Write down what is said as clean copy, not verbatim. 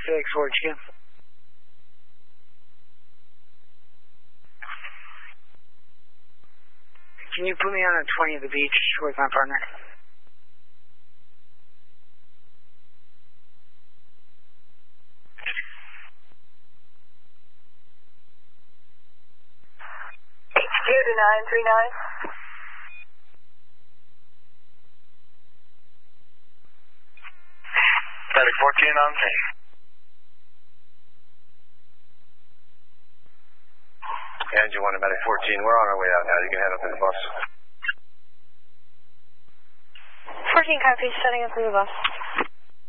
Felix HQ. Can you put me on a 20 at the beach with my partner? HQ to 939. Medic 14 on scene. Engine 1 to Medic 14, we're on our way out now. You can head up to the bus. 14 copies, setting up to the bus.